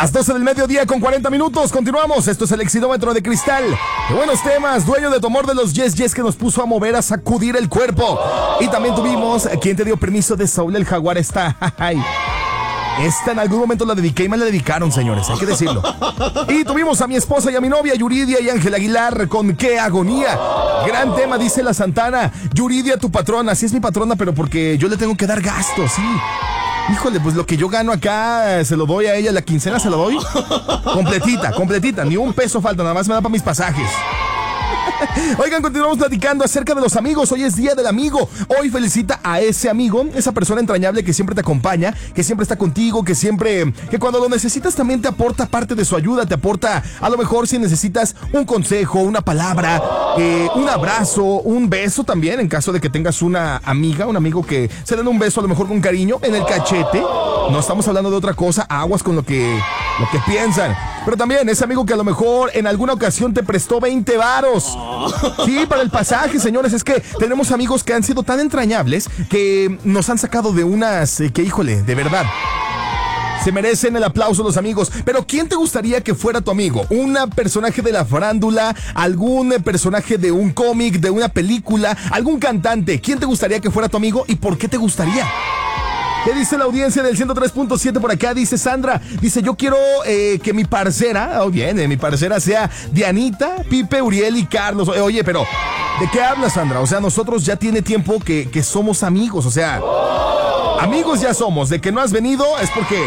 Las 12 del mediodía con 40 minutos. Continuamos. Esto es el Exidómetro de Cristal. Qué buenos temas. Dueño de tu amor de los Yes Yes que nos puso a mover, a sacudir el cuerpo. Y también tuvimos ¿Quién te dio permiso? De Saúl el Jaguar. Esta en algún momento la dediqué y me la dedicaron, señores, hay que decirlo. Y tuvimos a mi esposa y a mi novia, Yuridia y Ángel Aguilar, con Qué agonía. Gran tema, dice la Santana. Yuridia, tu patrona. Sí es mi patrona, pero porque yo le tengo que dar gastos, sí. Híjole, pues lo que yo gano acá se lo doy a ella, la quincena se lo doy completita, ni un peso falta, nada más me da para mis pasajes. Oigan, continuamos platicando acerca de los amigos. Hoy es Día del Amigo. Hoy felicita a ese amigo, esa persona entrañable que siempre te acompaña, que siempre está contigo, que cuando lo necesitas también te aporta parte de su ayuda, te aporta a lo mejor si necesitas un consejo, una palabra, un abrazo, un beso también, en caso de que tengas una amiga, un amigo que se den un beso a lo mejor con cariño en el cachete. No estamos hablando de otra cosa, aguas con lo que piensan. Pero también ese amigo que a lo mejor en alguna ocasión te prestó 20 varos. Sí, para el pasaje, señores. Es que tenemos amigos que han sido tan entrañables que nos han sacado de unas que, híjole, de verdad, se merecen el aplauso los amigos. Pero ¿quién te gustaría que fuera tu amigo? ¿Un personaje de la farándula? ¿Algún personaje de un cómic, de una película? ¿Algún cantante? ¿Quién te gustaría que fuera tu amigo y por qué te gustaría? ¿Qué dice la audiencia del 103.7 por acá? Dice Sandra, dice, yo quiero que mi parcera, mi parcera sea Dianita, Pipe, Uriel y Carlos. Oye, pero ¿de qué hablas, Sandra? O sea, nosotros ya tiene tiempo que somos amigos, o sea, amigos ya somos. De que no has venido es porque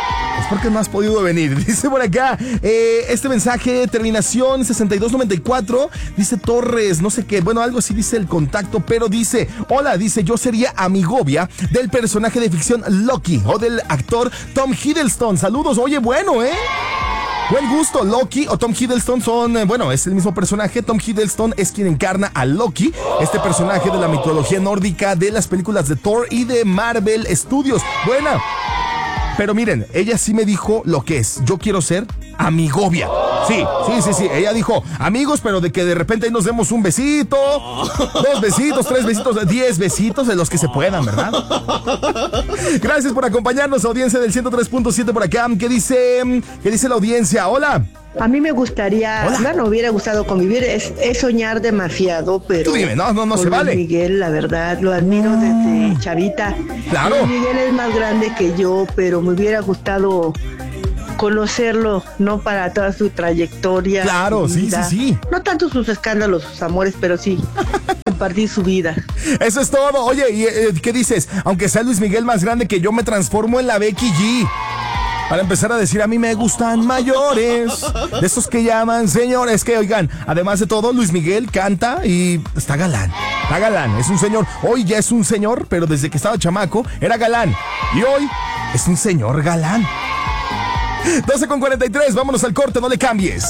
no has podido venir. Dice por acá, este mensaje, terminación 6294, dice Torres, no sé qué, bueno, algo así dice el contacto, pero dice, hola, dice, yo sería amigovia del personaje de ficción Loki o del actor Tom Hiddleston. Saludos, oye, bueno, buen gusto. Loki o Tom Hiddleston son, es el mismo personaje. Tom Hiddleston es quien encarna a Loki, este personaje de la mitología nórdica de las películas de Thor y de Marvel Studios. Buena. Pero miren, ella sí me dijo lo que es. Yo quiero ser amigovia. Sí. Ella dijo amigos, pero de que de repente ahí nos demos un besito, 2 besitos, 3 besitos, 10 besitos de los que se puedan, ¿verdad? Gracias por acompañarnos, audiencia del 103.7 por acá. ¿Qué dice la audiencia? Hola. A mí me gustaría, me hubiera gustado convivir, es soñar demasiado, pero... Tú dime, no se vale. Miguel, la verdad, lo admiro desde chavita. Claro. Miguel es más grande que yo, pero me hubiera gustado conocerlo, no para toda su trayectoria. Claro, su vida. Sí. No tanto sus escándalos, sus amores, pero sí compartir su vida. Eso es todo. Oye, ¿y qué dices? Aunque sea Luis Miguel más grande que yo, me transformo en la Becky G. Para empezar a decir, a mí me gustan mayores, de esos que llaman señores. Que oigan, además de todo, Luis Miguel canta y está galán, es un señor. Hoy ya es un señor, pero desde que estaba chamaco era galán. Y hoy es un señor galán. 12:43, vámonos al corte, no le cambies.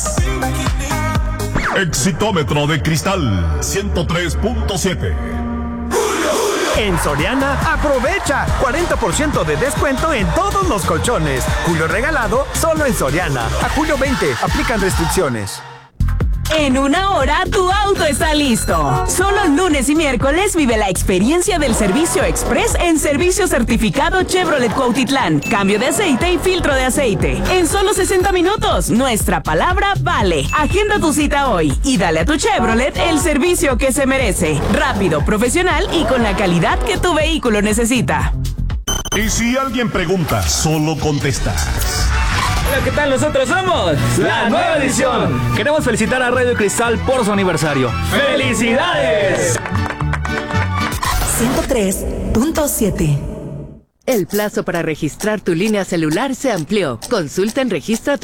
Exidómetro de Cristal 103.7. En Soriana, aprovecha 40% de descuento en todos los colchones. Julio regalado, solo en Soriana. A julio 20, aplican restricciones. En una hora, tu auto está listo. Solo lunes y miércoles vive la experiencia del servicio express en servicio certificado Chevrolet Cuautitlán. Cambio de aceite y filtro de aceite. En solo 60 minutos, nuestra palabra vale. Agenda tu cita hoy y dale a tu Chevrolet el servicio que se merece. Rápido, profesional y con la calidad que tu vehículo necesita. Y si alguien pregunta, solo contestas. Hola, ¿qué tal? Nosotros somos La Nueva Edición. Queremos felicitar a Radio Cristal por su aniversario. ¡Felicidades! 103.7. El plazo para registrar tu línea celular se amplió. Consulta en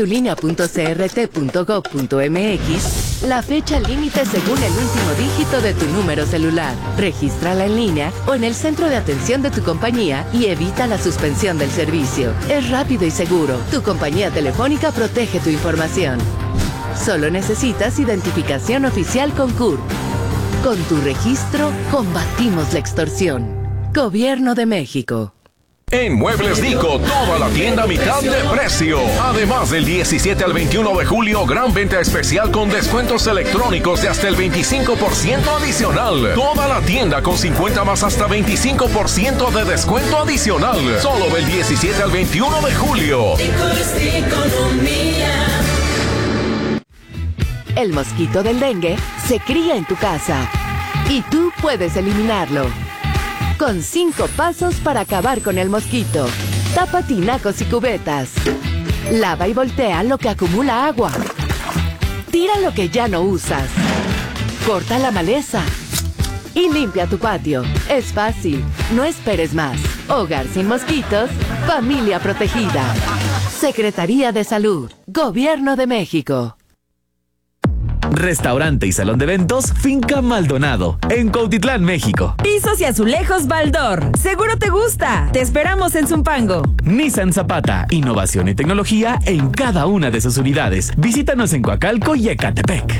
registratulinea.crt.gov.mx la fecha límite según el último dígito de tu número celular. Regístrala en línea o en el centro de atención de tu compañía y evita la suspensión del servicio. Es rápido y seguro. Tu compañía telefónica protege tu información. Solo necesitas identificación oficial con CURP. Con tu registro, combatimos la extorsión. Gobierno de México. En Muebles Dico, toda la tienda a mitad de precio. Además, del 17 al 21 de julio, gran venta especial con descuentos electrónicos de hasta el 25% adicional. Toda la tienda con 50 más hasta 25% de descuento adicional. Solo del 17 al 21 de julio. El mosquito del dengue se cría en tu casa y tú puedes eliminarlo. Con 5 pasos para acabar con el mosquito. Tapa tinacos y cubetas. Lava y voltea lo que acumula agua. Tira lo que ya no usas. Corta la maleza. Y limpia tu patio. Es fácil. No esperes más. Hogar sin mosquitos. Familia protegida. Secretaría de Salud. Gobierno de México. Restaurante y salón de eventos Finca Maldonado, en Cuautitlán, México. Pisos y azulejos Baldor. Seguro te gusta. Te esperamos en Zumpango. Nissan Zapata, innovación y tecnología en cada una de sus unidades. Visítanos en Coacalco y Ecatepec.